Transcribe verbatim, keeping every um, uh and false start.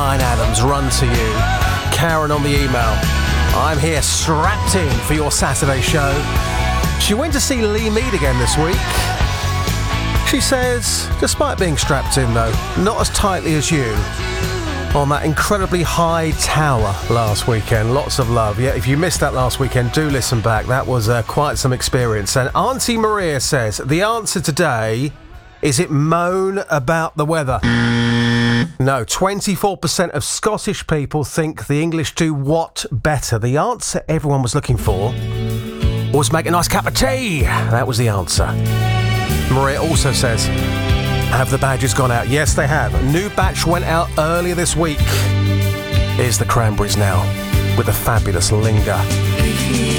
Brian Adams, run to you. Karen on the email. I'm here strapped in for your Saturday show. She went to see Lee Mead again this week. She says, despite being strapped in though, not as tightly as you, on that incredibly high tower last weekend. Lots of love. Yeah, if you missed that last weekend, do listen back. That was uh, quite some experience. And Auntie Maria says, the answer today, is it moan about the weather? No, twenty-four percent of Scottish people think the English do what better? The answer everyone was looking for was make a nice cup of tea. That was the answer. Maria also says, have the badges gone out? Yes, they have. A new batch went out earlier this week. Here's the Cranberries now with a fabulous Linger.